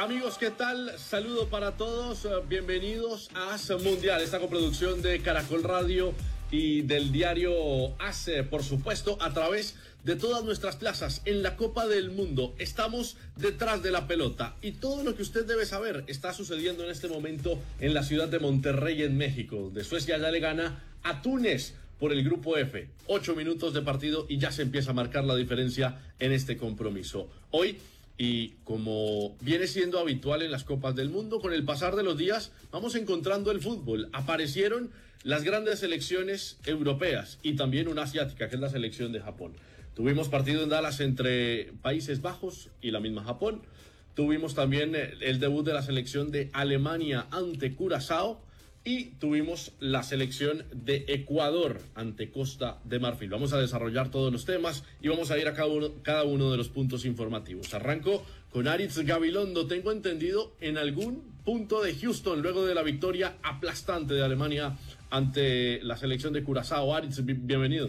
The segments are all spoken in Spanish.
Amigos, ¿qué tal? Saludo para todos, bienvenidos a AS Mundial, esta coproducción de Caracol Radio y del diario AS, por supuesto, a través de todas nuestras plazas en la Copa del Mundo. Estamos detrás de la pelota y todo lo que usted debe saber está sucediendo en este momento en la ciudad de Monterrey, en México, donde Suecia ya le gana a Túnez por el grupo F. 8 minutos de partido y ya se empieza a marcar la diferencia en este compromiso. Hoy, y como viene siendo habitual en las Copas del Mundo, con el pasar de los días vamos encontrando el fútbol. Aparecieron las grandes selecciones europeas y también una asiática, que es la selección de Japón. Tuvimos partido en Dallas entre Países Bajos y la misma Japón. Tuvimos también el debut de la selección de Alemania ante Curazao. Y tuvimos la selección de Ecuador ante Costa de Marfil. Vamos a desarrollar todos los temas y vamos a ir a cada uno de los puntos informativos. Arranco con Aritz Gabilondo. Tengo entendido en algún punto de Houston, luego de la victoria aplastante de Alemania ante la selección de Curazao. Aritz, bienvenido.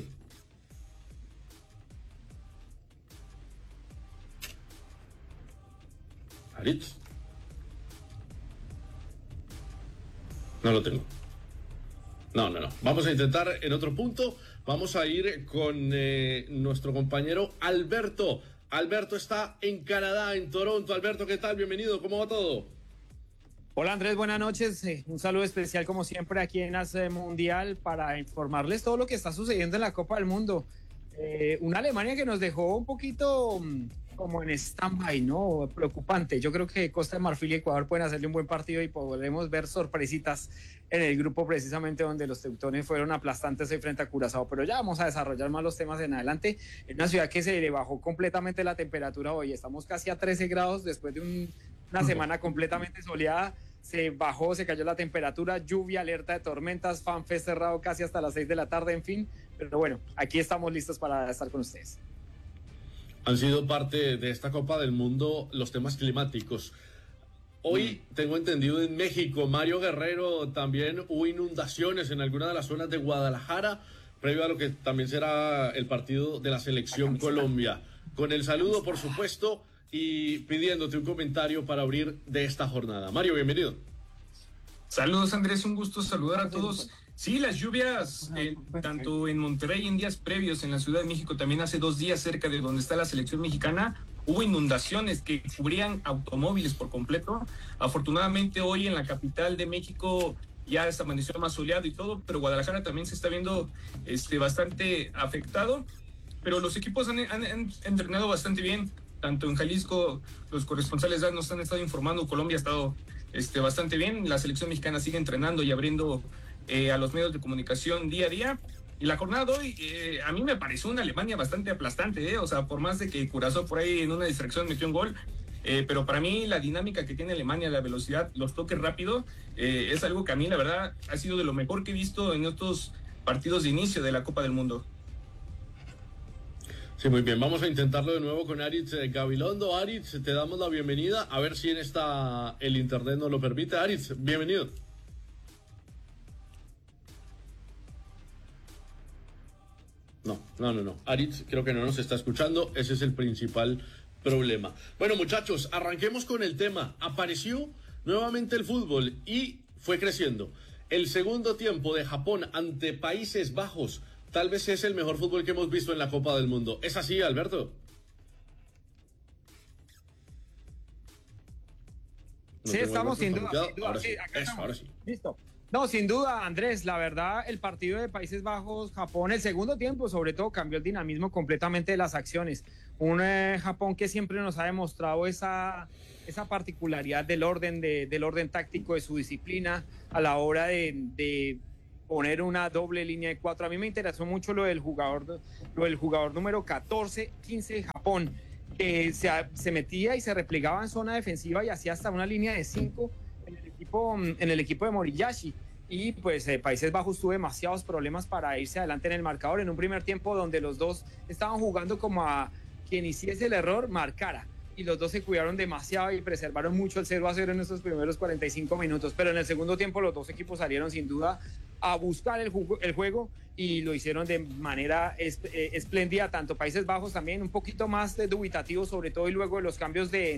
Aritz. No lo tengo. No. Vamos a intentar en otro punto. Vamos a ir con nuestro compañero Alberto. Alberto está en Canadá, en Toronto. Alberto, ¿qué tal? Bienvenido. ¿Cómo va todo? Hola Andrés, buenas noches. Un saludo especial como siempre aquí en AS Mundial para informarles todo lo que está sucediendo en la Copa del Mundo. Una Alemania que nos dejó un poquito como en stand-by, ¿no? Preocupante. Yo creo que Costa de Marfil y Ecuador pueden hacerle un buen partido y podremos ver sorpresitas en el grupo precisamente donde los teutones fueron aplastantes hoy frente a Curazao. Pero ya vamos a desarrollar más los temas en adelante. En una ciudad que se le bajó completamente la temperatura hoy. Estamos casi a 13 grados después de una semana completamente soleada. Se bajó, se cayó la temperatura, lluvia, alerta de tormentas, FanFest cerrado casi hasta las 6 de la tarde, en fin. Pero bueno, aquí estamos listos para estar con ustedes. Han sido parte de esta Copa del Mundo los temas climáticos. Hoy tengo entendido en México, Mario Guerrero, también hubo inundaciones en alguna de las zonas de Guadalajara, previo a lo que también será el partido de la Selección Colombia. Con el saludo, por supuesto, y pidiéndote un comentario para abrir de esta jornada. Mario, bienvenido. Saludos Andrés, un gusto saludar a todos. Sí, las lluvias, tanto en Monterrey en días previos, en la Ciudad de México también hace 2 días cerca de donde está la selección mexicana, hubo inundaciones que cubrían automóviles por completo. Afortunadamente hoy en la capital de México ya se amaneció más soleado y todo, pero Guadalajara también se está viendo bastante afectado, pero los equipos han entrenado bastante bien. Tanto en Jalisco, los corresponsales ya nos han estado informando, Colombia ha estado bastante bien, la selección mexicana sigue entrenando y abriendo a los medios de comunicación día a día. Y la jornada de hoy, a mí me pareció una Alemania bastante aplastante, o sea, por más de que Curazao por ahí en una distracción metió un gol, pero para mí la dinámica que tiene Alemania, la velocidad, los toques rápidos, es algo que a mí la verdad ha sido de lo mejor que he visto en estos partidos de inicio de la Copa del Mundo. Sí, muy bien, vamos a intentarlo de nuevo con Aritz Gabilondo. Aritz, te damos la bienvenida, a ver si el internet nos lo permite. Aritz, bienvenido. No. Aritz creo que no nos está escuchando, ese es el principal problema. Bueno, muchachos, arranquemos con el tema. Apareció nuevamente el fútbol y fue creciendo. El segundo tiempo de Japón ante Países Bajos tal vez es el mejor fútbol que hemos visto en la Copa del Mundo. ¿Es así, Alberto? Sí, estamos sin duda. Ahora sí. Listo. No, sin duda, Andrés, la verdad, el partido de Países Bajos, Japón, el segundo tiempo, sobre todo, cambió el dinamismo completamente de las acciones. Un Japón que siempre nos ha demostrado esa particularidad del orden táctico, de su disciplina a la hora de poner una doble línea de 4. A mí me interesó mucho lo del jugador número 14, 15 de Japón, que se metía y se replegaba en zona defensiva y hacía hasta una línea de 5 en el equipo de Moriyashi. Y pues Países Bajos tuvo demasiados problemas para irse adelante en el marcador en un primer tiempo donde los dos estaban jugando como a quien hiciese el error marcara, y los dos se cuidaron demasiado y preservaron mucho el 0-0 en esos primeros 45 minutos, pero en el segundo tiempo los dos equipos salieron sin duda a buscar el juego y lo hicieron de manera espléndida. Tanto Países Bajos también un poquito más dubitativo, sobre todo y luego de los cambios de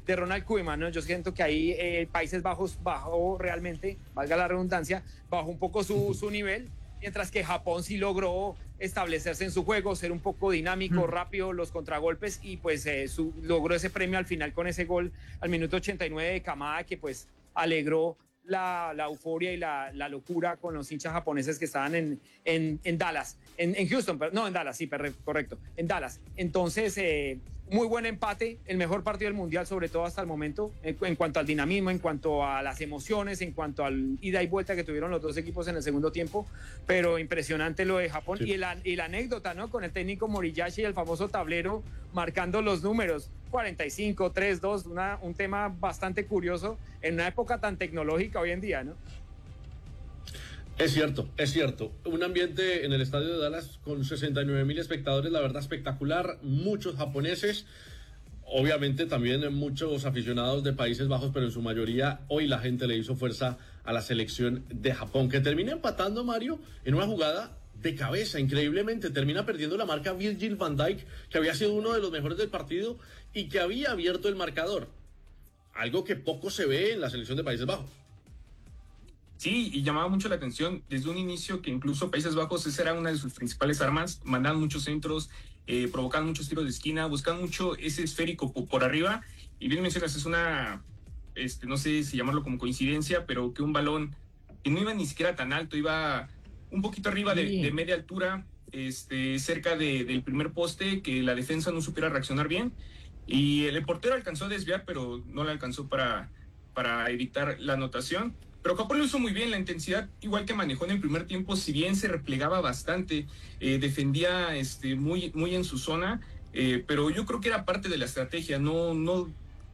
de Ronald Koeman, ¿no? Yo siento que ahí Países Bajos bajó realmente, valga la redundancia, bajó un poco su nivel, mientras que Japón sí logró establecerse en su juego, ser un poco dinámico, rápido, los contragolpes, y pues logró ese premio al final con ese gol al minuto 89 de Kamada, que pues alegró la euforia y la locura con los hinchas japoneses que estaban en Dallas, en Houston, no, en Dallas, sí, correcto, en Dallas. Entonces, muy buen empate, el mejor partido del Mundial, sobre todo hasta el momento, en cuanto al dinamismo, en cuanto a las emociones, en cuanto al ida y vuelta que tuvieron los dos equipos en el segundo tiempo, pero impresionante lo de Japón. Sí. Y la anécdota, ¿no? Con el técnico Moriyashi y el famoso tablero marcando los números, 45, 3, 2, un tema bastante curioso en una época tan tecnológica hoy en día, ¿no? Es cierto, es cierto. Un ambiente en el estadio de Dallas con 69.000 espectadores, la verdad espectacular. Muchos japoneses, obviamente también muchos aficionados de Países Bajos, pero en su mayoría hoy la gente le hizo fuerza a la selección de Japón, que termina empatando, Mario, en una jugada de cabeza. Increíblemente termina perdiendo la marca Virgil van Dijk, que había sido uno de los mejores del partido y que había abierto el marcador. Algo que poco se ve en la selección de Países Bajos. Sí, y llamaba mucho la atención desde un inicio que incluso Países Bajos esa era una de sus principales armas, mandaban muchos centros, provocaban muchos tiros de esquina, buscaban mucho ese esférico por arriba, y bien mencionas, es una, no sé si llamarlo como coincidencia, pero que un balón que no iba ni siquiera tan alto, iba un poquito arriba de media altura, cerca del primer poste, que la defensa no supiera reaccionar bien, y el portero alcanzó a desviar, pero no le alcanzó para evitar la anotación. Pero Japón lo hizo muy bien, la intensidad igual que manejó en el primer tiempo, si bien se replegaba bastante, defendía muy, muy en su zona, pero yo creo que era parte de la estrategia, no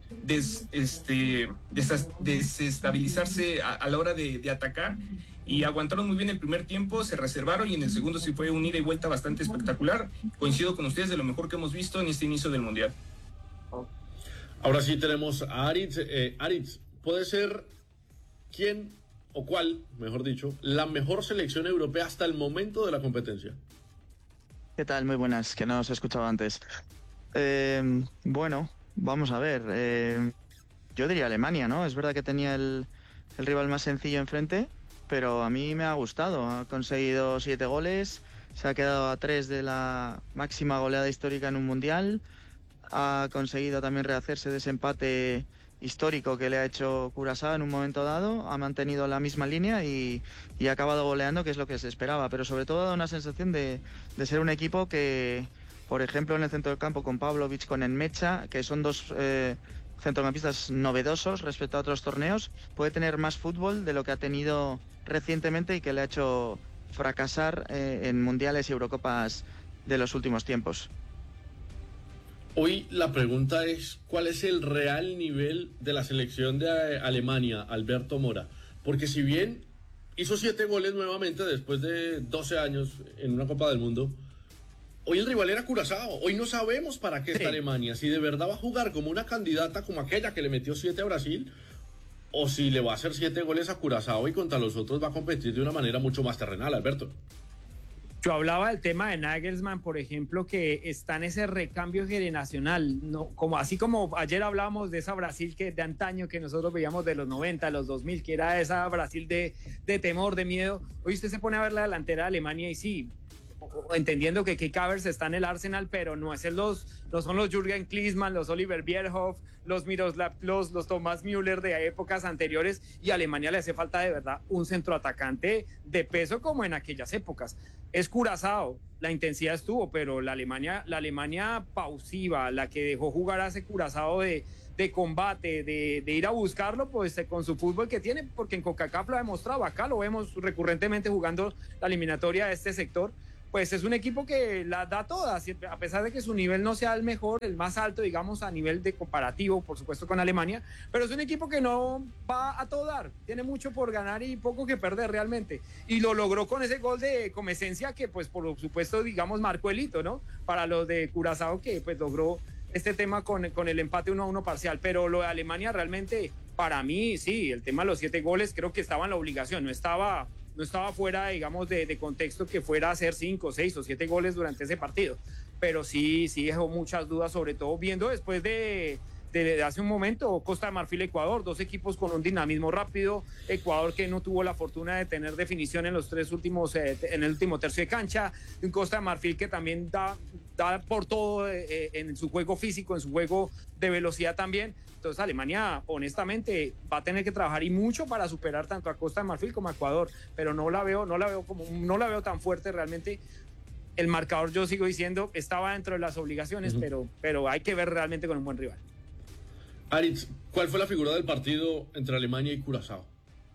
desestabilizarse a la hora de atacar, y aguantaron muy bien el primer tiempo, se reservaron, y en el segundo sí fue un ida y vuelta bastante espectacular. Coincido con ustedes, de lo mejor que hemos visto en este inicio del Mundial. Ahora sí tenemos a Aritz. Aritz, ¿puede ser quién o cuál, mejor dicho, la mejor selección europea hasta el momento de la competencia? ¿Qué tal? Muy buenas, que no os he escuchado antes. Bueno, vamos a ver. Yo diría Alemania, ¿no? Es verdad que tenía el rival más sencillo enfrente, pero a mí me ha gustado. Ha conseguido 7 goles, se ha quedado a 3 de la máxima goleada histórica en un mundial. Ha conseguido también rehacerse de ese empate histórico que le ha hecho Curazao en un momento dado, ha mantenido la misma línea y ha acabado goleando, que es lo que se esperaba, pero sobre todo da una sensación de ser un equipo que, por ejemplo, en el centro del campo con Pavlovic, con Enmecha, que son dos centrocampistas novedosos respecto a otros torneos, puede tener más fútbol de lo que ha tenido recientemente y que le ha hecho fracasar en mundiales y Eurocopas de los últimos tiempos. Hoy la pregunta es, ¿cuál es el real nivel de la selección de Alemania, Alberto Mora? Porque si bien hizo 7 goles nuevamente después de 12 años en una Copa del Mundo, hoy el rival era Curazao. Hoy no sabemos para qué está Alemania, si de verdad va a jugar como una candidata como aquella que le metió 7 a Brasil, o si le va a hacer 7 goles a Curazao y contra los otros va a competir de una manera mucho más terrenal, Alberto. Yo hablaba del tema de Nagelsmann, por ejemplo, que está en ese recambio generacional, ¿no? Así como ayer hablábamos de esa Brasil de antaño que nosotros veíamos de los 90, los 2000, que era esa Brasil de temor, de miedo. Hoy usted se pone a ver la delantera de Alemania y sí, entendiendo que Kai Havertz está en el Arsenal, pero no son los Jürgen Klinsmann, los Oliver Bierhoff, los Miroslav Klose, los Thomas Müller de épocas anteriores, y a Alemania le hace falta de verdad un centroatacante de peso como en aquellas épocas. Es Curazao, la intensidad estuvo, pero la Alemania pausiva, la que dejó jugar a ese Curazao de combate, de ir a buscarlo, pues con su fútbol que tiene, porque en CONCACAF lo ha demostrado, acá lo vemos recurrentemente jugando la eliminatoria de este sector. Pues es un equipo que la da todas, a pesar de que su nivel no sea el mejor, el más alto, digamos, a nivel de comparativo, por supuesto, con Alemania, pero es un equipo que no va a todo dar, tiene mucho por ganar y poco que perder realmente, y lo logró con ese gol de Comesencia que, pues, por supuesto, digamos, marcó el hito, ¿no? Para los de Curazao, que, pues, logró este tema con el empate 1-1 parcial, pero lo de Alemania realmente, para mí, sí, el tema de los 7 goles, creo que estaba en la obligación, no estaba fuera, digamos, de contexto que fuera a hacer 5, 6 o 7 goles durante ese partido, pero sí dejó muchas dudas, sobre todo viendo después de de hace un momento, Costa de Marfil, Ecuador, dos equipos con un dinamismo rápido, Ecuador que no tuvo la fortuna de tener definición en los tres últimos, en el último tercio de cancha, un Costa de Marfil que también da por todo en su juego físico, en su juego de velocidad también. Entonces Alemania, honestamente, va a tener que trabajar y mucho para superar tanto a Costa de Marfil como a Ecuador, pero no la veo tan fuerte realmente. El marcador, yo sigo diciendo, estaba dentro de las obligaciones, pero hay que ver realmente con un buen rival. Aritz, ¿cuál fue la figura del partido entre Alemania y Curazao?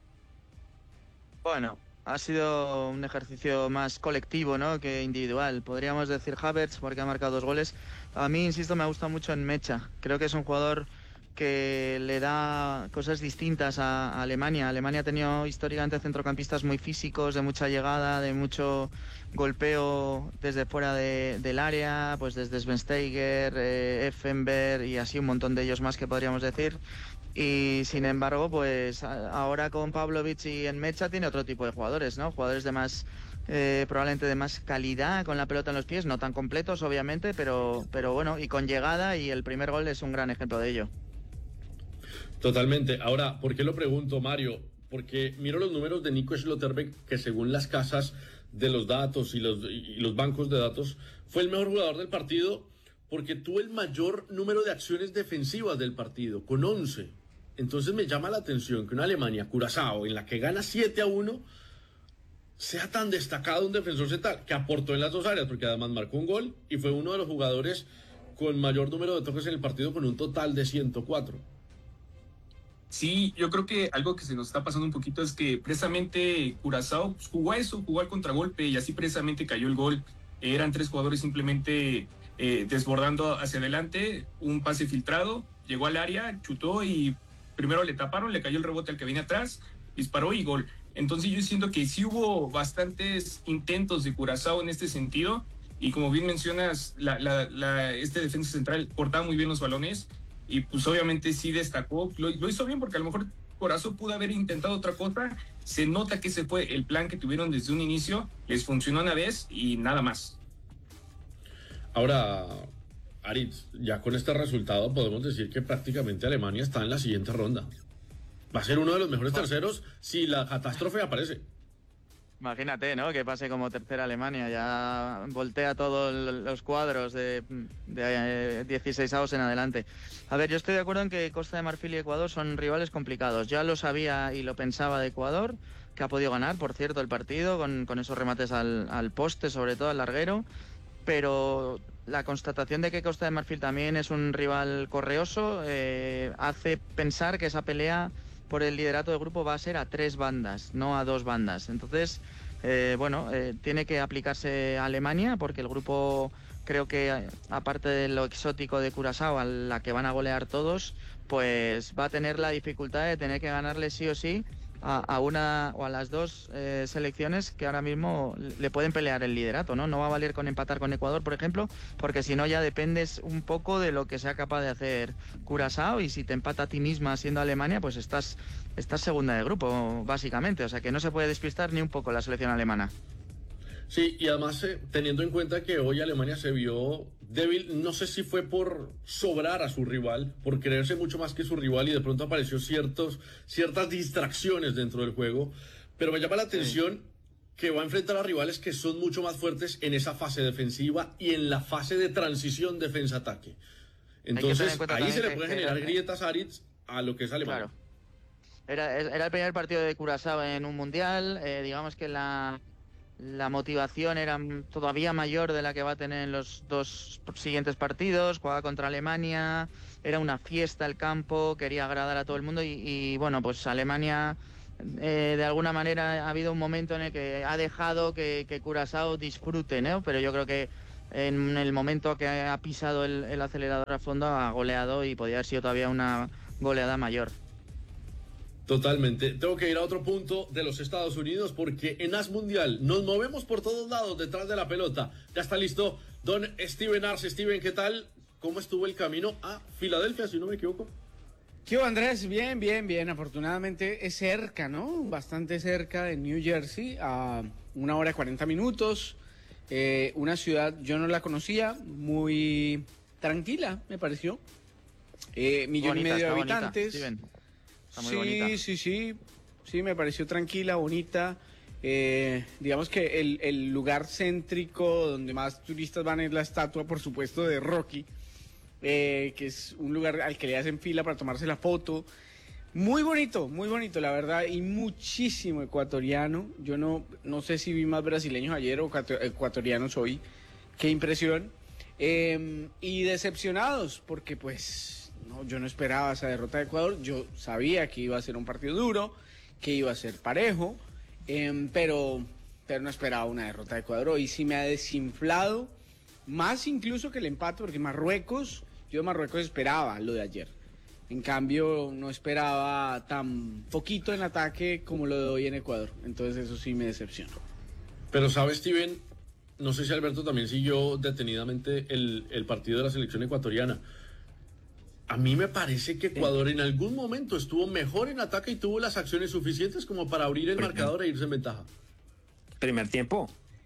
Bueno, ha sido un ejercicio más colectivo, ¿no?, que individual. Podríamos decir Havertz, porque ha marcado 2 goles. A mí, insisto, me gusta mucho en Mecha. Creo que es un jugador que le da cosas distintas a Alemania. Alemania ha tenido históricamente centrocampistas muy físicos, de mucha llegada, de mucho golpeo desde fuera del área, pues desde Schweinsteiger, Effenberg y así un montón de ellos más que podríamos decir. Y sin embargo, pues ahora con Pavlovic y en Mecha tiene otro tipo de jugadores, ¿no? Jugadores de más, probablemente de más calidad, con la pelota en los pies, no tan completos obviamente, pero bueno, y con llegada, y el primer gol es un gran ejemplo de ello. Totalmente. Ahora, ¿por qué lo pregunto, Mario? Porque miro los números de Nico Schlotterbeck, que según las casas de los datos y los bancos de datos, fue el mejor jugador del partido porque tuvo el mayor número de acciones defensivas del partido, con 11. Entonces me llama la atención que una Alemania, Curazao, en la que gana 7-1, sea tan destacado un defensor central, que aportó en las dos áreas, porque además marcó un gol y fue uno de los jugadores con mayor número de toques en el partido, con un total de 104. Sí, yo creo que algo que se nos está pasando un poquito es que precisamente Curazao pues, jugó eso, jugó al contragolpe y así precisamente cayó el gol. Eran 3 jugadores simplemente desbordando hacia adelante, un pase filtrado, llegó al área, chutó y primero le taparon, le cayó el rebote al que venía atrás, disparó y gol. Entonces yo siento que sí hubo bastantes intentos de Curazao en este sentido y como bien mencionas, este defensa central cortaba muy bien los balones. Y pues obviamente sí destacó, lo hizo bien porque a lo mejor Curazao pudo haber intentado otra cosa. Se nota que ese fue el plan que tuvieron desde un inicio, les funcionó una vez y nada más. Ahora, Aritz, ya con este resultado podemos decir que prácticamente Alemania está en la siguiente ronda. Va a ser uno de los mejores terceros si la catástrofe aparece. Imagínate, ¿no?, que pase como tercera Alemania, ya voltea todos los cuadros de 16avos en adelante. A ver, yo estoy de acuerdo en que Costa de Marfil y Ecuador son rivales complicados. Ya lo sabía y lo pensaba de Ecuador, que ha podido ganar, por cierto, el partido, con esos remates al poste, sobre todo al larguero, pero la constatación de que Costa de Marfil también es un rival correoso hace pensar que esa pelea por el liderato del grupo va a ser a 3 bandas, no a 2 bandas. Entonces, tiene que aplicarse a Alemania, porque el grupo, creo que aparte de lo exótico de Curazao, a la que van a golear todos, pues va a tener la dificultad de tener que ganarle sí o sí a una o a las 2 selecciones que ahora mismo le pueden pelear el liderato, ¿no? No va a valer con empatar con Ecuador, por ejemplo, porque si no ya dependes un poco de lo que sea capaz de hacer Curazao, y si te empata a ti misma siendo Alemania, pues estás segunda de grupo, básicamente. O sea que no se puede despistar ni un poco la selección alemana. Sí, y además teniendo en cuenta que hoy Alemania se vio débil, no sé si fue por sobrar a su rival, por creerse mucho más que su rival, y de pronto apareció ciertas distracciones dentro del juego, pero me llama la atención que va a enfrentar a rivales que son mucho más fuertes en esa fase defensiva y en la fase de transición defensa-ataque. Entonces ahí se le puede generar grietas, Aritz, a lo que es Alemania. Claro. Era el primer partido de Curazao en un mundial, digamos que la motivación era todavía mayor de la que va a tener en los 2 siguientes partidos. Jugaba contra Alemania, era una fiesta el campo, quería agradar a todo el mundo y bueno, pues Alemania de alguna manera ha habido un momento en el que ha dejado que Curazao disfrute, ¿no? Pero yo creo que en el momento que ha pisado el acelerador a fondo ha goleado y podría haber sido todavía una goleada mayor. Totalmente. Tengo que ir a otro punto de los Estados Unidos porque en AS Mundial nos movemos por todos lados detrás de la pelota. Ya está listo don Steven Arce. Steven, ¿qué tal? ¿Cómo estuvo el camino a Filadelfia, si no me equivoco? ¿Qué hubo, Andrés? Bien. Afortunadamente es cerca, ¿no? Bastante cerca de New Jersey, a 1 hora y 40 minutos. Una ciudad, yo no la conocía, muy tranquila, me pareció. millón y Bonita, medio de está habitantes. bonita, Steven. Está muy bonita. Sí, me pareció tranquila, bonita. Digamos que el lugar céntrico donde más turistas van es la estatua, por supuesto, de Rocky, que es un lugar al que le hacen fila para tomarse la foto. Muy bonito, la verdad, y muchísimo ecuatoriano. Yo no sé si vi más brasileños ayer o ecuatorianos hoy. Qué impresión. Y decepcionados, porque pues yo no esperaba esa derrota de Ecuador. Yo sabía que iba a ser un partido duro, que iba a ser parejo, pero no esperaba una derrota de Ecuador. Hoy sí me ha desinflado, más incluso que el empate, porque yo de Marruecos esperaba lo de ayer. En cambio, no esperaba tan poquito en ataque como lo de hoy en Ecuador. Entonces eso sí me decepcionó. Pero sabes, Steven, no sé si Alberto también siguió detenidamente el partido de la selección ecuatoriana. A mí me parece que Ecuador en algún momento estuvo mejor en ataque y tuvo las acciones suficientes como para abrir el marcador e irse en ventaja. Primer tiempo,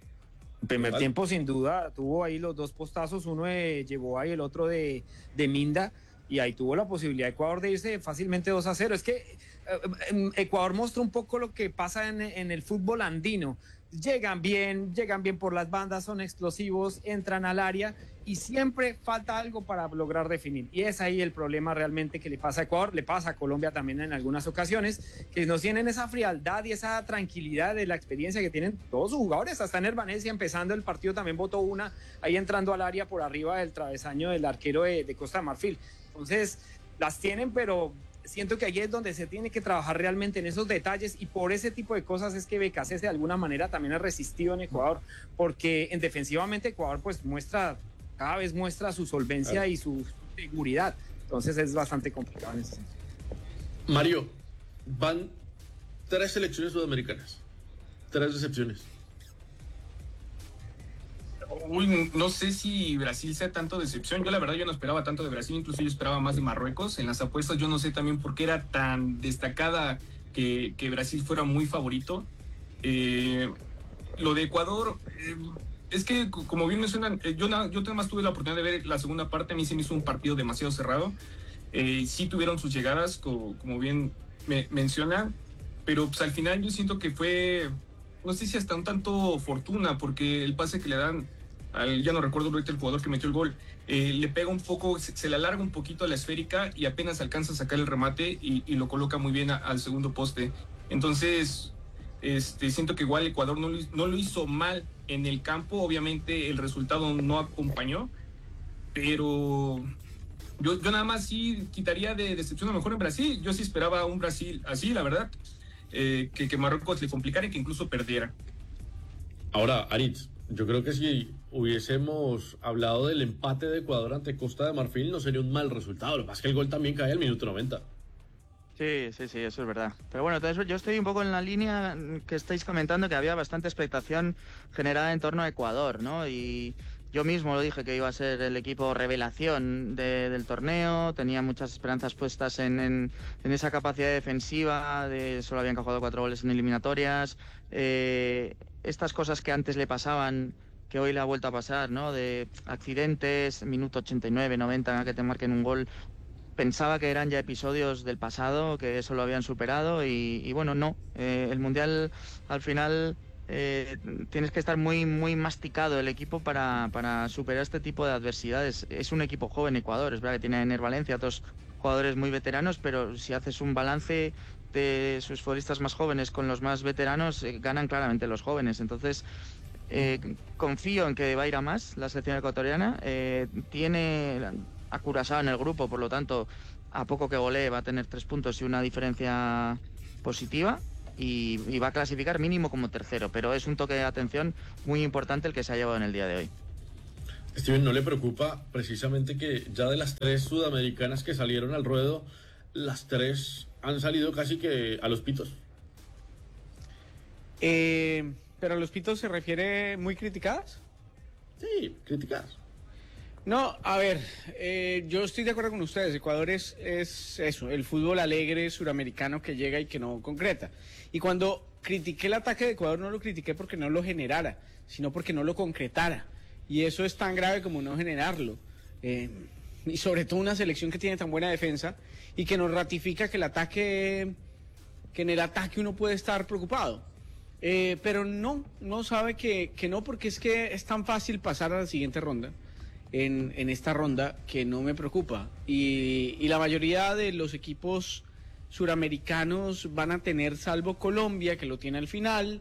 sin duda, tuvo ahí los dos postazos, uno de Yeboah y el otro de Minda, y ahí tuvo la posibilidad Ecuador de irse fácilmente 2-0. Es que Ecuador mostró un poco lo que pasa en el fútbol andino. Llegan bien por las bandas, son explosivos, entran al área y siempre falta algo para lograr definir. Y es ahí el problema realmente que le pasa a Ecuador, le pasa a Colombia también en algunas ocasiones, que no tienen esa frialdad y esa tranquilidad de la experiencia que tienen todos sus jugadores. Hasta en Herbanesia, empezando el partido, también botó una ahí entrando al área por arriba del travesaño del arquero de Costa de Marfil. Entonces, las tienen, pero siento que ahí es donde se tiene que trabajar realmente en esos detalles, y por ese tipo de cosas es que BKC de alguna manera también ha resistido en Ecuador, porque en defensivamente Ecuador pues cada vez muestra su solvencia y su seguridad. Entonces es bastante complicado en ese sentido. Mario, van 3 selecciones sudamericanas, 3 decepciones. Uy, no sé si Brasil sea tanto decepción. Yo la verdad yo no esperaba tanto de Brasil, incluso yo esperaba más de Marruecos. En las apuestas yo no sé también por qué era tan destacada que Brasil fuera muy favorito. Lo de Ecuador, es que como bien mencionan, yo además tuve la oportunidad de ver la segunda parte. A mí se me hizo un partido demasiado cerrado. Sí tuvieron sus llegadas, como bien menciona, pero pues al final yo siento que fue, no sé si hasta un tanto fortuna, porque el pase que le dan ya no recuerdo ahorita el jugador que metió el gol, le pega un poco, se le alarga un poquito a la esférica y apenas alcanza a sacar el remate y lo coloca muy bien al segundo poste. Entonces, siento que igual Ecuador no lo hizo mal en el campo. Obviamente el resultado no acompañó, pero yo nada más sí quitaría de decepción a lo mejor en Brasil. Yo sí esperaba un Brasil así, la verdad, que Marruecos le complicara y que incluso perdiera. Ahora, Aritz, yo creo que si hubiésemos hablado del empate de Ecuador ante Costa de Marfil no sería un mal resultado. Lo que pasa es que el gol también cae al minuto 90. Sí, eso es verdad. Pero bueno, entonces yo estoy un poco en la línea que estáis comentando, que había bastante expectación generada en torno a Ecuador, ¿no? Y yo mismo lo dije que iba a ser el equipo revelación del torneo, tenía muchas esperanzas puestas en esa capacidad defensiva, solo habían encajado 4 goles en eliminatorias, estas cosas que antes le pasaban, que hoy le ha vuelto a pasar, ¿no? De accidentes, minuto 89, 90, que te marquen un gol. Pensaba que eran ya episodios del pasado, que eso lo habían superado y bueno, no. El Mundial al final tienes que estar muy, muy masticado el equipo para superar este tipo de adversidades. Es un equipo joven Ecuador, es verdad que tiene a Ener Valencia, 2 jugadores muy veteranos, pero si haces un balance de sus futbolistas más jóvenes con los más veteranos, ganan claramente los jóvenes. Entonces, confío en que va a ir a más la selección ecuatoriana. Tiene a Curazao en el grupo, por lo tanto, a poco que golee va a tener 3 puntos y una diferencia positiva y va a clasificar mínimo como tercero, pero es un toque de atención muy importante el que se ha llevado en el día de hoy. Steven, ¿no le preocupa precisamente que ya de las 3 sudamericanas que salieron al ruedo, las 3 han salido casi que a los pitos? ¿Pero a los pitos se refiere muy criticadas? Sí, criticadas. No, a ver, yo estoy de acuerdo con ustedes. Ecuador es eso, el fútbol alegre suramericano que llega y que no concreta. Y cuando critiqué el ataque de Ecuador, no lo critiqué porque no lo generara, sino porque no lo concretara. Y eso es tan grave como no generarlo. y sobre todo una selección que tiene tan buena defensa y que nos ratifica que en el ataque uno puede estar preocupado. Pero no sabe que no, porque es que es tan fácil pasar a la siguiente ronda, en esta ronda, que no me preocupa. Y la mayoría de los equipos suramericanos van a tener, salvo Colombia, que lo tiene al final,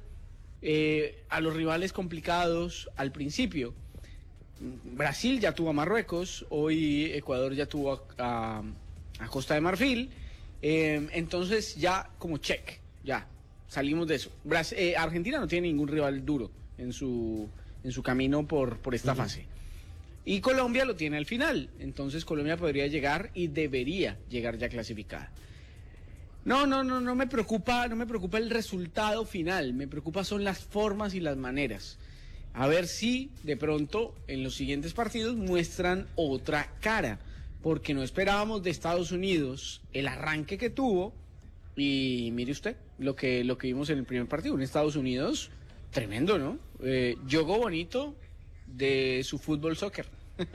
a los rivales complicados al principio. Brasil ya tuvo a Marruecos, hoy Ecuador ya tuvo a Costa de Marfil, entonces ya como check, ya salimos de eso. Argentina no tiene ningún rival duro en su camino por esta fase. Y Colombia lo tiene al final, entonces Colombia podría llegar y debería llegar ya clasificada. No me preocupa el resultado final, me preocupa son las formas y las maneras. A ver si de pronto en los siguientes partidos muestran otra cara, porque no esperábamos de Estados Unidos el arranque que tuvo, y mire usted lo que vimos en el primer partido, un Estados Unidos tremendo, ¿no? Jugó bonito de su fútbol soccer.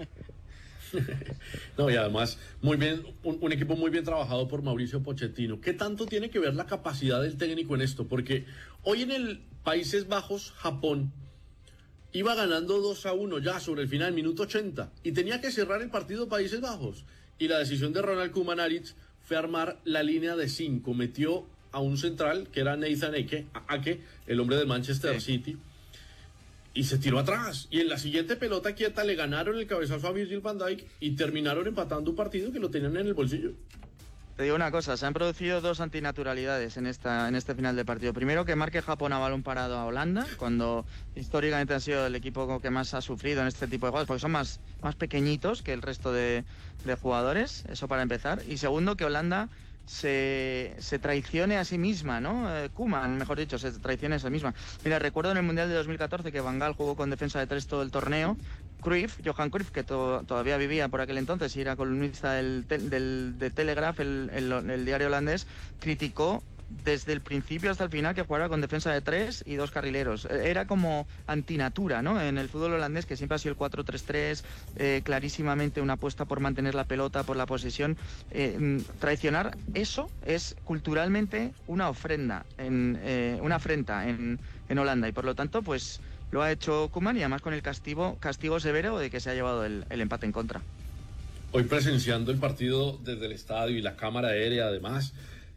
No, y además, muy bien, un equipo muy bien trabajado por Mauricio Pochettino. ¿Qué tanto tiene que ver la capacidad del técnico en esto? Porque hoy en el Países Bajos, Japón iba ganando 2-1 ya sobre el final, minuto 80, y tenía que cerrar el partido Países Bajos. Y la decisión de Ronald Koeman fue armar la línea de 5. Metió a un central, que era Nathan Ake, el hombre del Manchester City, y se tiró atrás. Y en la siguiente pelota quieta le ganaron el cabezazo a Virgil van Dijk y terminaron empatando un partido que lo tenían en el bolsillo. Te digo una cosa, se han producido dos antinaturalidades en este final de partido. Primero, que marque Japón a balón parado a Holanda, cuando históricamente han sido el equipo que más ha sufrido en este tipo de juegos, porque son más pequeñitos que el resto de jugadores, eso para empezar. Y segundo, que Holanda se traicione a sí misma, ¿no? Koeman, mejor dicho, se traicione a sí misma. Mira, recuerdo en el Mundial de 2014 que Van Gaal jugó con defensa de 3 todo el torneo. Johan Cruyff, que todavía vivía por aquel entonces y era columnista de Telegraph, el diario holandés, criticó desde el principio hasta el final que jugara con defensa de 3 y 2 carrileros. Era como antinatura, ¿no? En el fútbol holandés, que siempre ha sido el 4-3-3, clarísimamente una apuesta por mantener la pelota, por la posesión. Traicionar eso es culturalmente una ofrenda, una afrenta en Holanda, y por lo tanto, pues lo ha hecho Koeman, y además con el castigo severo de que se ha llevado el empate en contra. Hoy presenciando el partido desde el estadio y la cámara aérea, además,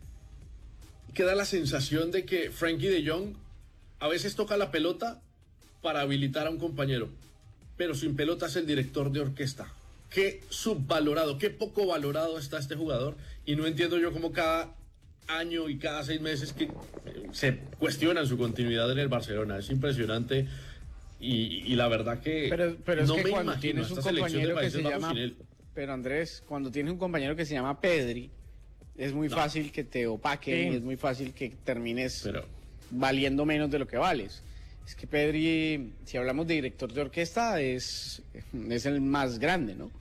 queda la sensación de que Frenkie de Jong a veces toca la pelota para habilitar a un compañero, pero sin pelota es el director de orquesta. Qué subvalorado, qué poco valorado está este jugador, y no entiendo yo cómo cada año y cada 6 meses que se cuestiona su continuidad en el Barcelona. Es impresionante, y la verdad que pero no es que me cuando imagino tienes un esta selección de compañero que Países se Bajos llama, sin él. pero Andrés, cuando tienes un compañero que se llama Pedri, es muy fácil que te opaquen, y es muy fácil que termines valiendo menos de lo que vales. Es que Pedri, si hablamos de director de orquesta, es el más grande, ¿no?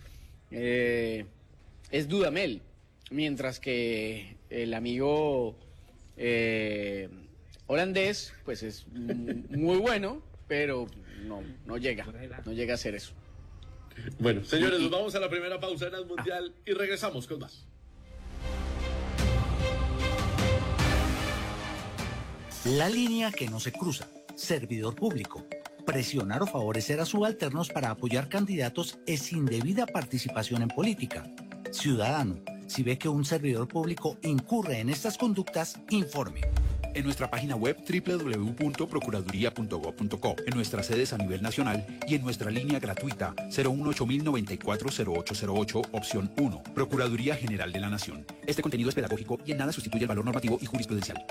Es Dudamel, mientras que el amigo holandés, pues es muy bueno, pero no llega a hacer eso. Bueno, señores, nos vamos a la primera pausa en el Mundial y regresamos con más. La línea que no se cruza. Servidor público. Presionar o favorecer a subalternos para apoyar candidatos es indebida participación en política. Ciudadano, si ve que un servidor público incurre en estas conductas, informe. En nuestra página web www.procuraduría.gov.co, en nuestras sedes a nivel nacional y en nuestra línea gratuita 018-094-0808, opción 1, Procuraduría General de la Nación. Este contenido es pedagógico y en nada sustituye el valor normativo y jurisprudencial.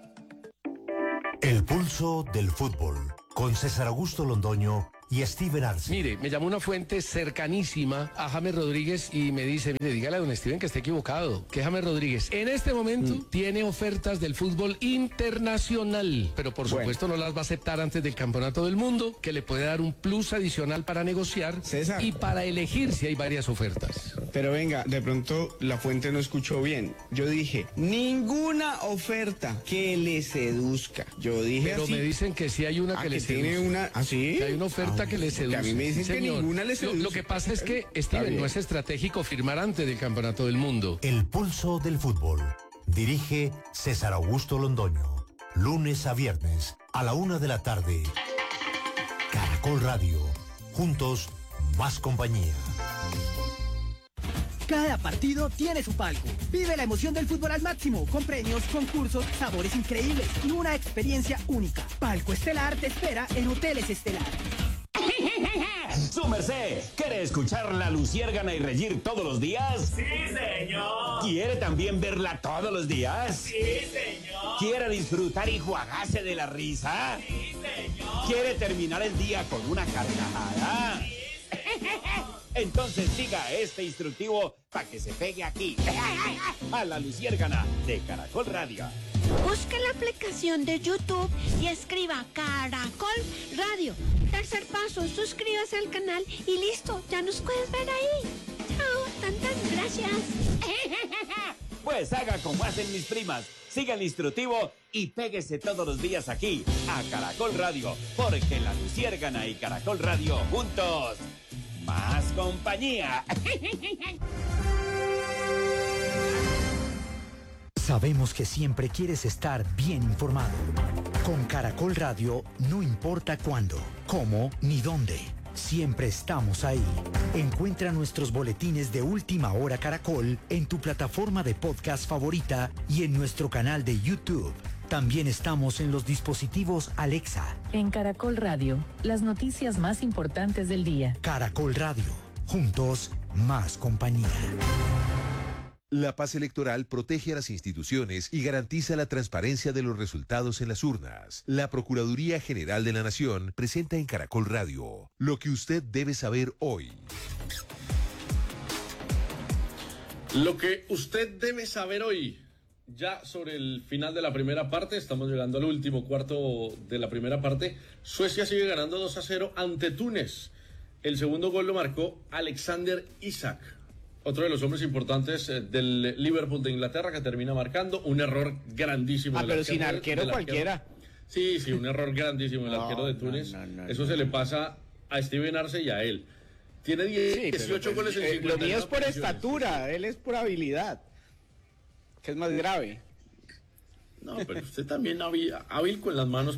El pulso del fútbol, con César Augusto Londoño y Steven Arce. Mire, me llamó una fuente cercanísima a James Rodríguez y me dice, mire, dígale a don Steven que está equivocado, que James Rodríguez en este momento tiene ofertas del fútbol internacional, pero por supuesto no las va a aceptar antes del Campeonato del Mundo, que le puede dar un plus adicional para negociar, César, y para elegir si hay varias ofertas. Pero venga, de pronto la fuente no escuchó bien. Yo dije, ninguna oferta que le seduzca. Yo dije Pero así. me dicen que sí hay una que le seduce. Tiene una, ¿ah, sí? Que hay una oferta que le seduce. A mí me dicen Sí, que señor. ninguna le seduce. Lo que pasa es que, Steven, no es estratégico firmar antes del Campeonato del Mundo. El pulso del fútbol. Dirige César Augusto Londoño. Lunes a viernes a la 1 de la tarde. Caracol Radio. Juntos, más compañía. Cada partido tiene su palco. Vive la emoción del fútbol al máximo, con premios, concursos, sabores increíbles y una experiencia única. Palco Estelar te espera en Hoteles Estelar. ¡Su merced! ¿Quiere escuchar la Luciérgana y reír todos los días? ¡Sí, señor! ¿Quiere también verla todos los días? ¡Sí, señor! ¿Quiere disfrutar y juagarse de la risa? ¡Sí, señor! ¿Quiere terminar el día con una carcajada? ¡Sí, señor! Entonces siga este instructivo para que se pegue aquí, a la Luciérgana de Caracol Radio. Busque la aplicación de YouTube y escriba Caracol Radio. Tercer paso, suscríbase al canal y listo, ya nos puedes ver ahí. Chao, tantas gracias. Pues haga como hacen mis primas, siga el instructivo y péguese todos los días aquí, a Caracol Radio, porque la Luciérgana y Caracol Radio juntos, más compañía. Sabemos que siempre quieres estar bien informado. Con Caracol Radio no importa cuándo, cómo ni dónde. Siempre estamos ahí. Encuentra nuestros boletines de Última Hora Caracol en tu plataforma de podcast favorita y en nuestro canal de YouTube. También estamos en los dispositivos Alexa. En Caracol Radio, las noticias más importantes del día. Caracol Radio. Juntos, más compañía. La paz electoral protege a las instituciones y garantiza la transparencia de los resultados en las urnas. La Procuraduría General de la Nación presenta en Caracol Radio lo que usted debe saber hoy. Lo que usted debe saber hoy. Ya sobre el final de la primera parte, estamos llegando al último cuarto de la primera parte. Suecia sigue ganando 2-0 ante Túnez. El segundo gol lo marcó Alexander Isak, otro de los hombres importantes del Liverpool de Inglaterra, que termina marcando un error grandísimo. Pero sin arquero cualquiera. Sí, un error grandísimo del arquero de Túnez. Eso se le pasa a Steven Arce y a él. Tiene 18 goles en 50. Lo mío es por estatura, él es por habilidad, que es más grave. No, pero usted también hábil con las manos.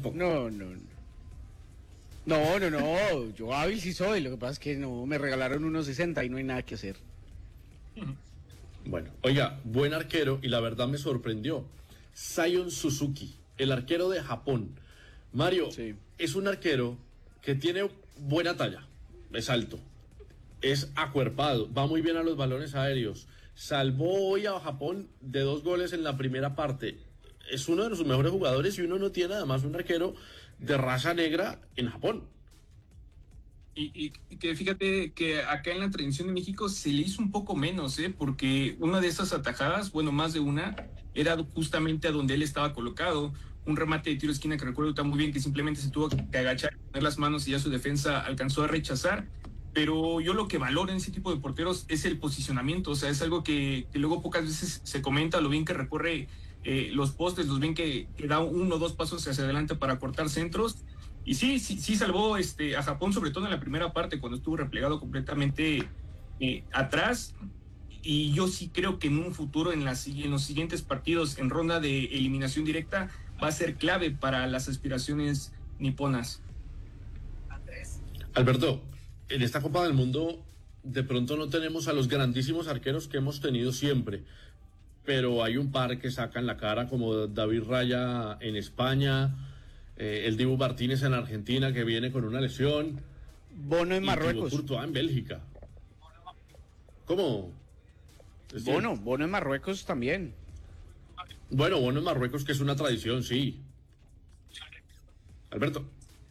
No, yo hábil sí soy, lo que pasa es que no, me regalaron unos 60 y no hay nada que hacer. Bueno, oiga, buen arquero, y la verdad me sorprendió. Sion Suzuki, el arquero de Japón. Mario, es un arquero que tiene buena talla, es alto, es acuerpado, va muy bien a los balones aéreos. Salvó hoy a Japón de 2 goles en la primera parte. Es uno de sus mejores jugadores y uno no tiene además un arquero de raza negra en Japón. Y que fíjate que acá en la tradición de México se le hizo un poco menos, porque una de esas atajadas, bueno, más de una, era justamente a donde él estaba colocado. Un remate de tiro de esquina que recuerdo tan muy bien, que simplemente se tuvo que agachar, poner las manos y ya su defensa alcanzó a rechazar. Pero yo lo que valoro en ese tipo de porteros es el posicionamiento, o sea, es algo que luego pocas veces se comenta, lo bien que recorre los postes, lo bien que da 1 o 2 pasos hacia adelante para cortar centros. Y sí salvó a Japón, sobre todo en la primera parte, cuando estuvo replegado completamente atrás. Y yo sí creo que en un futuro, en los siguientes partidos, en ronda de eliminación directa, va a ser clave para las aspiraciones niponas. Alberto, en esta Copa del Mundo de pronto no tenemos a los grandísimos arqueros que hemos tenido siempre, pero hay un par que sacan la cara, como David Raya en España, el Dibu Martínez en Argentina, que viene con una lesión. Bono en Marruecos. Courtois en Bélgica. ¿Cómo? Bono en Marruecos también. Bueno, Bono en Marruecos, que es una tradición, sí. Alberto.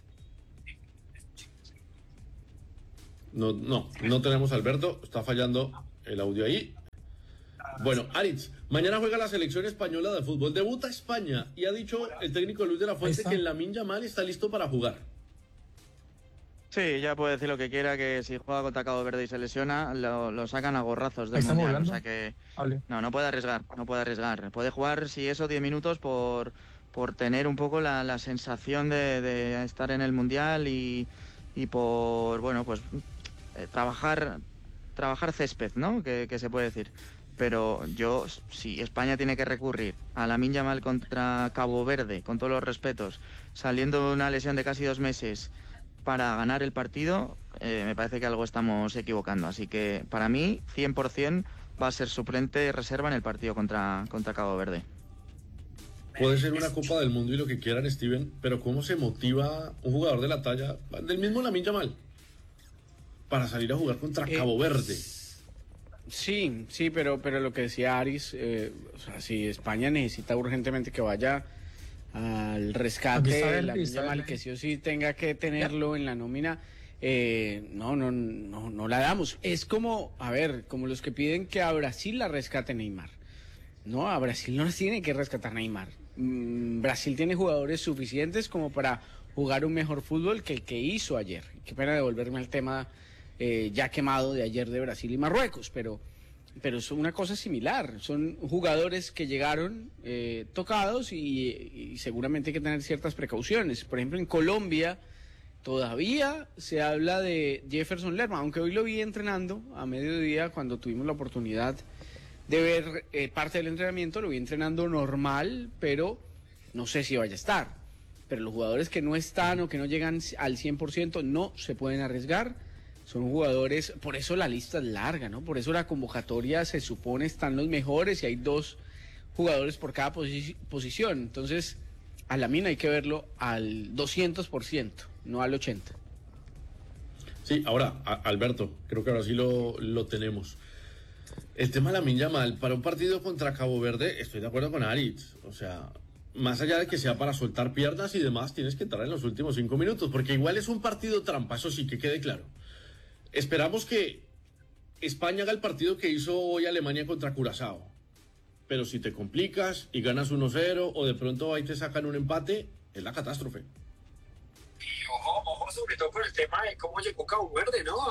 No tenemos a Alberto, está fallando el audio ahí. Bueno, Aritz, mañana juega la selección española de fútbol, debuta España y ha dicho el técnico Luis de la Fuente que Lamine Yamal está listo para jugar. Sí, ya puede decir lo que quiera, que si juega contra Cabo Verde y se lesiona, lo sacan a gorrazos del ¿Estamos Mundial. hablando? O sea que Hable. no puede arriesgar, Puede jugar, si eso, 10 minutos por tener un poco la sensación de estar en el Mundial y por, bueno, pues trabajar césped, ¿no? Que se puede decir. Pero si España tiene que recurrir a Lamine Yamal contra Cabo Verde, con todos los respetos, saliendo de una lesión de casi 2 meses para ganar el partido, me parece que algo estamos equivocando. Así que para mí, 100% va a ser suplente reserva en el partido contra Cabo Verde. Puede ser una Copa del Mundo y lo que quieran, Steven, pero ¿cómo se motiva un jugador de la talla del mismo Lamine Yamal para salir a jugar contra Cabo Verde? Sí, pero lo que decía Aris, o sea, si España necesita urgentemente que vaya al rescate de Lamine Yamal, que sí o sí tenga que tenerlo en la nómina, no la damos. Es como, a ver, como los que piden que a Brasil la rescate Neymar. No, a Brasil no les tiene que rescatar Neymar. Brasil tiene jugadores suficientes como para jugar un mejor fútbol que el que hizo ayer. Qué pena devolverme al tema ya quemado de ayer de Brasil y Marruecos, pero es una cosa similar. Son jugadores que llegaron tocados y seguramente hay que tener ciertas precauciones. Por ejemplo, en Colombia todavía se habla de Jefferson Lerma, aunque hoy lo vi entrenando a mediodía cuando tuvimos la oportunidad de ver parte del entrenamiento. Lo vi entrenando normal, pero no sé si vaya a estar. Pero los jugadores que no están o que no llegan al 100% no se pueden arriesgar. Son jugadores, por eso la lista es larga, ¿no? Por eso la convocatoria se supone están los mejores y hay 2 jugadores por cada posición. Entonces, a Lamine hay que verlo al 200%, no al 80%. Sí, ahora, Alberto, creo que ahora sí lo tenemos. El tema de Lamine Yamal, para un partido contra Cabo Verde, estoy de acuerdo con Aritz. O sea, más allá de que sea para soltar piernas y demás, tienes que entrar en los últimos 5 minutos, porque igual es un partido trampa, eso sí, que quede claro. Esperamos que España haga el partido que hizo hoy Alemania contra Curazao. Pero si te complicas y ganas 1-0 o de pronto ahí te sacan un empate, es la catástrofe. Y ojo, sobre todo con el tema de cómo llegó Cabo Verde, ¿no?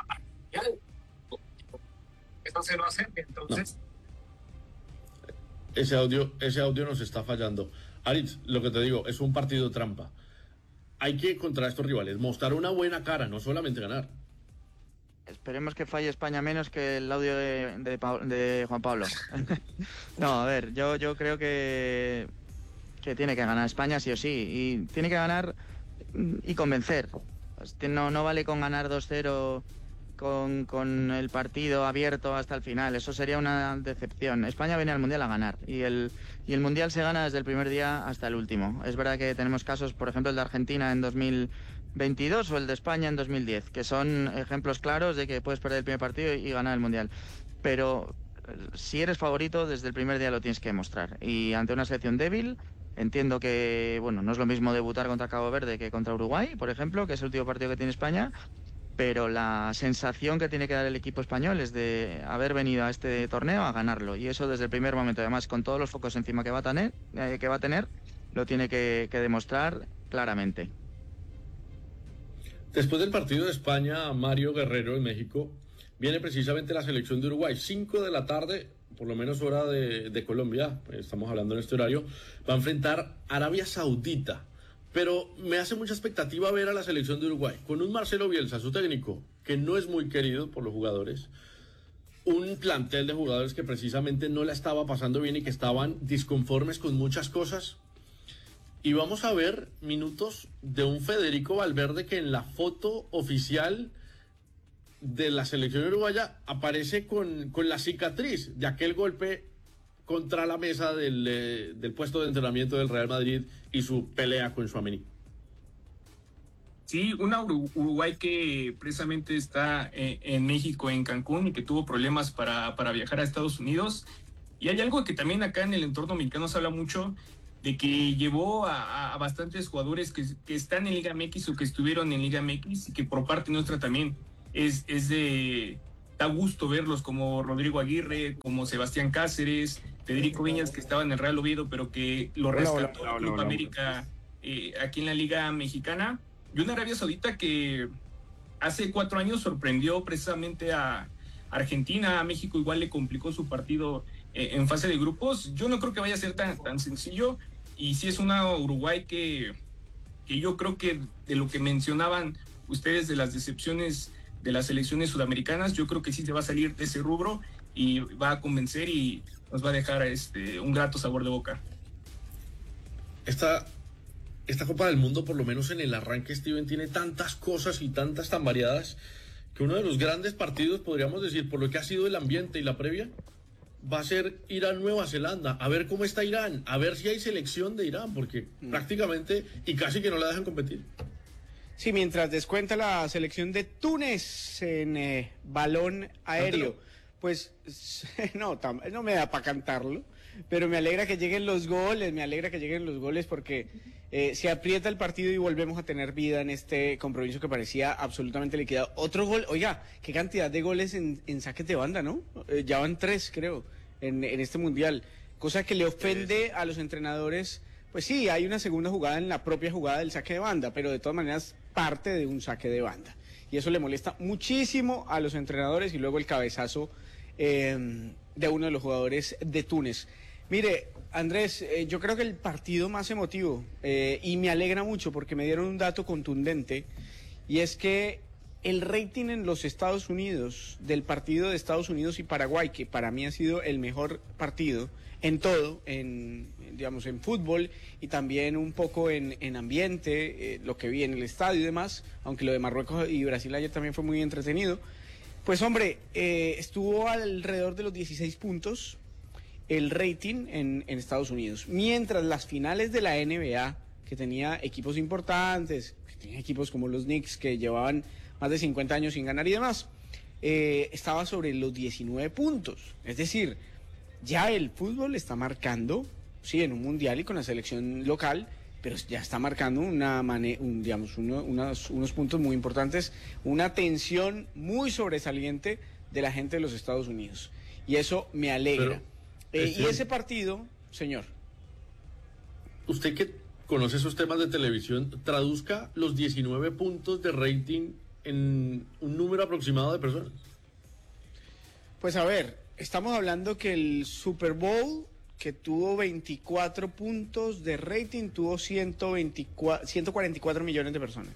Esto se lo hacen, entonces... No. Ese audio nos está fallando. Aritz, lo que te digo, es un partido trampa. Hay que, contra estos rivales, mostrar una buena cara, no solamente ganar. Esperemos que falle España menos que el audio de Juan Pablo. No, a ver, yo creo que tiene que ganar España sí o sí. Y tiene que ganar y convencer. No vale con ganar 2-0 con el partido abierto hasta el final. Eso sería una decepción. España viene al Mundial a ganar. Y el Mundial se gana desde el primer día hasta el último. Es verdad que tenemos casos, por ejemplo, el de Argentina en 2022 o el de España en 2010, que son ejemplos claros de que puedes perder el primer partido y ganar el Mundial. Pero si eres favorito, desde el primer día lo tienes que demostrar. Y ante una selección débil, entiendo que, bueno, no es lo mismo debutar contra Cabo Verde que contra Uruguay, por ejemplo, que es el último partido que tiene España, pero la sensación que tiene que dar el equipo español es de haber venido a este torneo a ganarlo. Y eso desde el primer momento, además, con todos los focos encima que va a tener, lo tiene que demostrar claramente. Después del partido de España, Mario Guerrero en México, viene precisamente la selección de Uruguay. 5 de la tarde, por lo menos hora de Colombia, estamos hablando en este horario, va a enfrentar a Arabia Saudita. Pero me hace mucha expectativa ver a la selección de Uruguay, con un Marcelo Bielsa, su técnico, que no es muy querido por los jugadores, un plantel de jugadores que precisamente no la estaba pasando bien y que estaban disconformes con muchas cosas. Y vamos a ver minutos de un Federico Valverde que en la foto oficial de la selección uruguaya aparece con la cicatriz de aquel golpe contra la mesa del puesto de entrenamiento del Real Madrid y su pelea con Tchouaméni. Sí, una Uruguay que precisamente está en México, en Cancún, y que tuvo problemas para viajar a Estados Unidos. Y hay algo que también acá en el entorno mexicano se habla mucho, de que llevó a bastantes jugadores que están en Liga MX o que estuvieron en Liga MX, y que por parte nuestra también da gusto verlos, como Rodrigo Aguirre, como Sebastián Cáceres, Federico Viñas, que estaba en el Real Oviedo, pero que lo rescató el Club América aquí en la Liga Mexicana. Y una Arabia Saudita que hace 4 años sorprendió precisamente a Argentina, a México igual le complicó su partido en fase de grupos. Yo no creo que vaya a ser tan sencillo, y sí es una Uruguay que yo creo que de lo que mencionaban ustedes de las decepciones de las selecciones sudamericanas, yo creo que sí se va a salir de ese rubro y va a convencer y nos va a dejar un grato sabor de boca. Esta Copa del Mundo, por lo menos en el arranque, Steven, tiene tantas cosas y tantas tan variadas que uno de los grandes partidos, podríamos decir, por lo que ha sido el ambiente y la previa, va a ser Irán-Nueva Zelanda. A ver cómo está Irán, a ver si hay selección de Irán, porque prácticamente y casi que no la dejan competir. Sí, mientras descuenta la selección de Túnez en balón aéreo. Pues no me da para cantarlo, pero me alegra que lleguen los goles, porque se aprieta el partido y volvemos a tener vida en este compromiso que parecía absolutamente liquidado. Otro gol, oiga, qué cantidad de goles en saques de banda, ¿no? Ya van 3, creo, en este Mundial, cosa que le ofende a los entrenadores. Pues sí, hay una segunda jugada en la propia jugada del saque de banda, pero de todas maneras parte de un saque de banda. Y eso le molesta muchísimo a los entrenadores, y luego el cabezazo de uno de los jugadores de Túnez. Mire, Andrés, yo creo que el partido más emotivo, y me alegra mucho porque me dieron un dato contundente, y es que el rating en los Estados Unidos del partido de Estados Unidos y Paraguay, que para mí ha sido el mejor partido en todo, digamos, en fútbol y también un poco en ambiente, lo que vi en el estadio y demás, aunque lo de Marruecos y Brasil ayer también fue muy entretenido. Pues hombre, estuvo alrededor de los 16 puntos el rating en Estados Unidos, mientras las finales de la NBA, que tenía equipos importantes, que tenía equipos como los Knicks que llevaban más de 50 años sin ganar y demás, estaba sobre los 19 puntos. Es decir, ya el fútbol está marcando, sí, en un mundial y con la selección local, pero ya está marcando unos puntos muy importantes, una tensión muy sobresaliente de la gente de los Estados Unidos. Y eso me alegra. Y ese partido, señor. Usted que conoce esos temas de televisión, traduzca los 19 puntos de rating en un número aproximado de personas. Pues a ver, estamos hablando que el Super Bowl, que tuvo 24 puntos de rating, tuvo 144 millones de personas.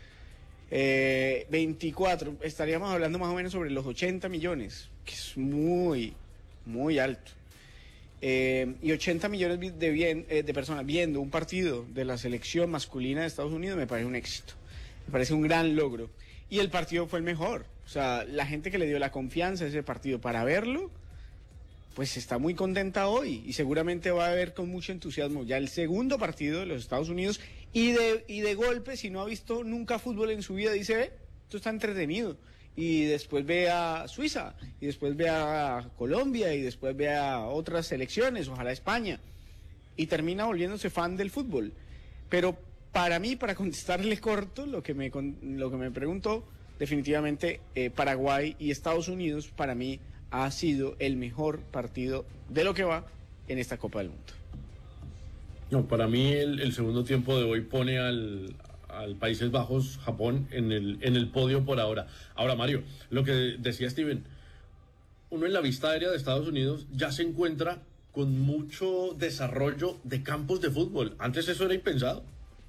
24, estaríamos hablando más o menos sobre los 80 millones, que es muy, muy alto. Y 80 millones de personas viendo un partido de la selección masculina de Estados Unidos me parece un éxito, me parece un gran logro. Y el partido fue el mejor. O sea, la gente que le dio la confianza a ese partido para verlo, pues está muy contenta hoy y seguramente va a ver con mucho entusiasmo ya el segundo partido de los Estados Unidos y de golpe, si no ha visto nunca fútbol en su vida, dice, esto está entretenido. Y después ve a Suiza, y después ve a Colombia, y después ve a otras selecciones, ojalá España, y termina volviéndose fan del fútbol. Pero para mí, para contestarle corto lo que me preguntó, definitivamente Paraguay y Estados Unidos para mí ha sido el mejor partido de lo que va en esta Copa del Mundo. No, para mí el segundo tiempo de hoy pone al Países Bajos, Japón, en el podio por ahora. Ahora, Mario, lo que decía Steven, uno en la vista aérea de Estados Unidos ya se encuentra con mucho desarrollo de campos de fútbol. Antes eso era impensado.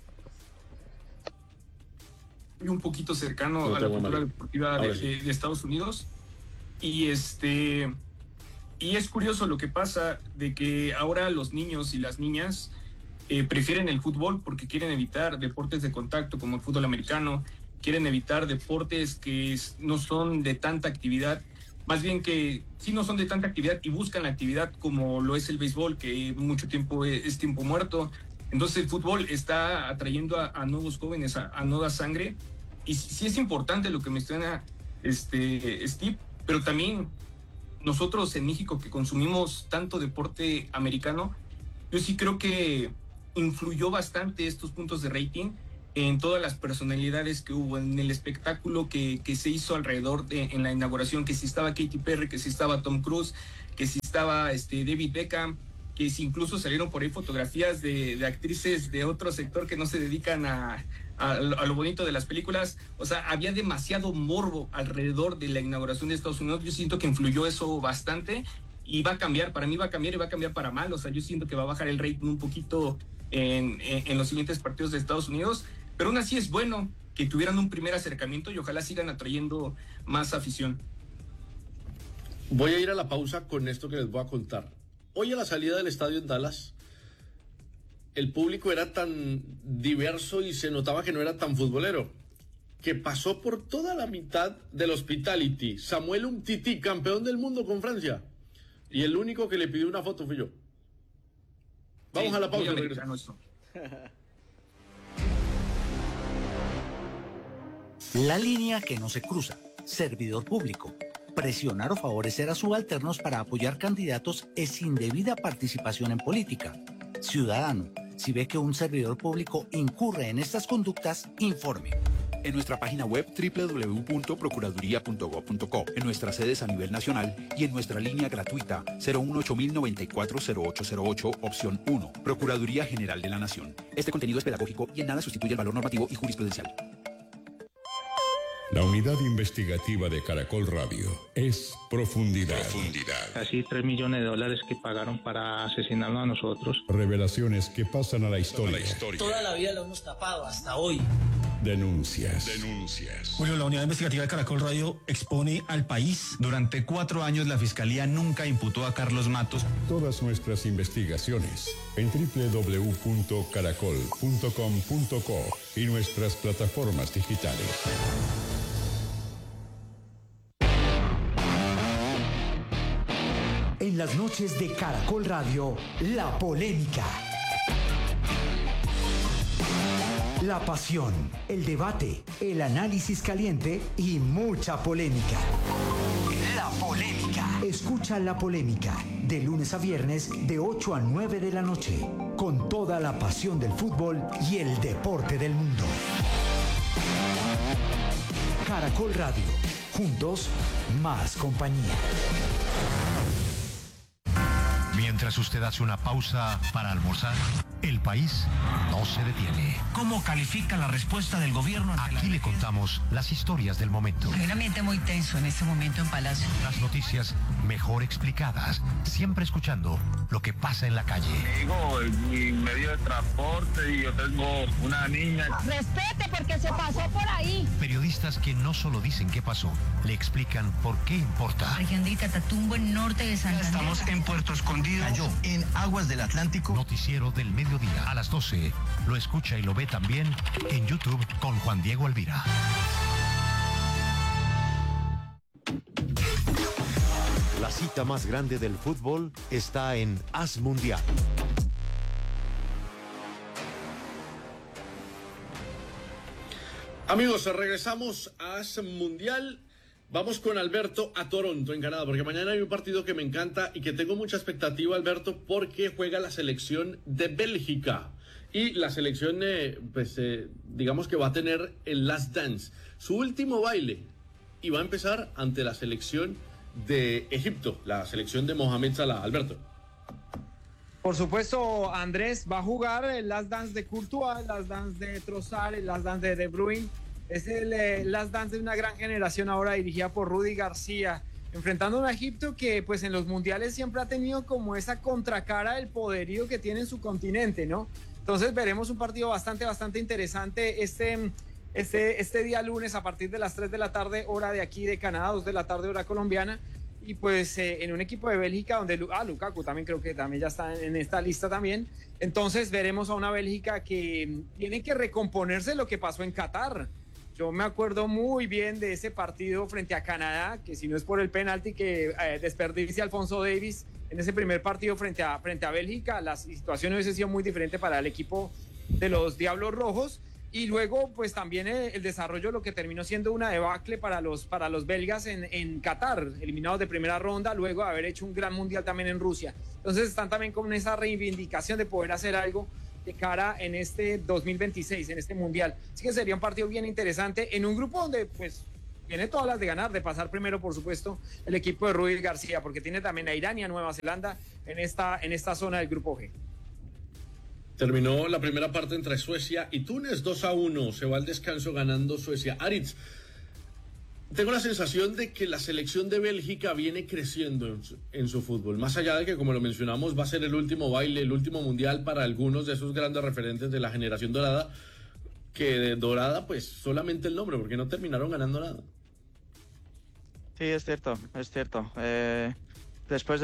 Un poquito cercano a la cultura deportiva de Estados Unidos. Y es curioso lo que pasa de que ahora los niños y las niñas prefieren el fútbol porque quieren evitar deportes de contacto como el fútbol americano, quieren evitar deportes que no son de tanta actividad, más bien que sí no son de tanta actividad y buscan la actividad como lo es el béisbol, que mucho tiempo es tiempo muerto. Entonces el fútbol está atrayendo a nuevos jóvenes, a nueva sangre, y sí es importante lo que menciona Steve, pero también nosotros en México que consumimos tanto deporte americano, yo sí creo que influyó bastante estos puntos de rating en todas las personalidades que hubo en el espectáculo que se hizo alrededor en la inauguración, que si estaba Katy Perry, que si estaba Tom Cruise, que si estaba David Beckham, que si incluso salieron por ahí fotografías de actrices de otro sector que no se dedican a lo bonito de las películas. O sea, había demasiado morbo alrededor de la inauguración de Estados Unidos. Yo siento que influyó eso bastante y va a cambiar, para mí va a cambiar y va a cambiar para mal. O sea, yo siento que va a bajar el rating un poquito en los siguientes partidos de Estados Unidos, pero aún así es bueno que tuvieran un primer acercamiento y ojalá sigan atrayendo más afición. Voy a ir a la pausa con esto que les voy a contar. Hoy a la salida del estadio en Dallas, el público era tan diverso y se notaba que no era tan futbolero, que pasó por toda la mitad del hospitality Samuel Umtiti, campeón del mundo con Francia, y el único que le pidió una foto fui yo. Vamos a la pausa. La línea que no se cruza. Servidor público. Presionar o favorecer a subalternos para apoyar candidatos es indebida participación en política. Ciudadano, si ve que un servidor público incurre en estas conductas, informe. En nuestra página web www.procuraduría.gov.co, en nuestras sedes a nivel nacional y en nuestra línea gratuita 018-094-0808, opción 1. Procuraduría General de la Nación. Este contenido es pedagógico y en nada sustituye el valor normativo y jurisprudencial. La unidad investigativa de Caracol Radio es Profundidad. Casi $3 millones que pagaron para asesinarnos a nosotros. Revelaciones que pasan a la historia. Toda la vida lo hemos tapado, hasta hoy. Denuncias. Julio, la unidad investigativa de Caracol Radio expone al país. Durante 4 años la Fiscalía nunca imputó a Carlos Matos. Todas nuestras investigaciones en www.caracol.com.co y nuestras plataformas digitales. En las noches de Caracol Radio, la polémica. La pasión, el debate, el análisis caliente y mucha polémica. La polémica. Escucha La Polémica de lunes a viernes de 8 a 9 de la noche, con toda la pasión del fútbol y el deporte del mundo. Caracol Radio, juntos, más compañía. Mientras usted hace una pausa para almorzar, el país no se detiene. ¿Cómo califica la respuesta del gobierno? Aquí le contamos las historias del momento. Hay un ambiente muy tenso en este momento en Palacio. Las noticias mejor explicadas, siempre escuchando lo que pasa en la calle. Digo, mi medio de transporte y yo tengo una niña. Respete porque se pasó por ahí. Periodistas que no solo dicen qué pasó, le explican por qué importa. Región de Catatumbo, en norte de Santander. Estamos en Puerto Escondido. Cayó en aguas del Atlántico. Noticiero del mediodía a las 12. Lo escucha y lo ve también en YouTube con Juan Diego Alvira. La cita más grande del fútbol está en AS Mundial. Amigos, regresamos a AS Mundial. Vamos con Alberto a Toronto, en Canadá, porque mañana hay un partido que me encanta y que tengo mucha expectativa, Alberto, porque juega la selección de Bélgica. Y la selección, digamos que va a tener el Last Dance, su último baile, y va a empezar ante la selección de Egipto, la selección de Mohamed Salah. Alberto. Por supuesto, Andrés, va a jugar el Last Dance de Courtois, el Last Dance de Trossard, el Last Dance de De Bruyne. Es el Last Dance de una gran generación ahora dirigida por Rudy García, enfrentando a un Egipto que pues en los mundiales siempre ha tenido como esa contracara del poderío que tiene en su continente, ¿no? Entonces veremos un partido bastante interesante este día lunes a partir de las 3 de la tarde, hora de aquí de Canadá, 2 de la tarde, hora colombiana. Y pues en un equipo de Bélgica donde Lukaku también creo que también ya está en esta lista también. Entonces veremos a una Bélgica que tiene que recomponerse lo que pasó en Qatar. Yo me acuerdo muy bien de ese partido frente a Canadá, que si no es por el penalti que desperdicia Alfonso Davies en ese primer partido frente a Bélgica, la situación hubiese sido muy diferente para el equipo de los Diablos Rojos. Y luego, pues también el desarrollo de lo que terminó siendo una debacle para los belgas en Qatar, eliminados de primera ronda, luego de haber hecho un gran mundial también en Rusia. Entonces están también con esa reivindicación de poder hacer algo de cara en este 2026, en este mundial. Así que sería un partido bien interesante en un grupo donde, pues, tiene todas las de ganar, de pasar primero, por supuesto, el equipo de Ruiz García, porque tiene también a Irán y a Nueva Zelanda en esta zona del grupo G. Terminó la primera parte entre Suecia y Túnez, 2-1. Se va al descanso ganando Suecia. Aritz, tengo la sensación de que la selección de Bélgica viene creciendo en su fútbol. Más allá de que, como lo mencionamos, va a ser el último baile, el último mundial para algunos de esos grandes referentes de la generación dorada, que de dorada, pues solamente el nombre, porque no terminaron ganando nada. Sí, es cierto, es cierto. Después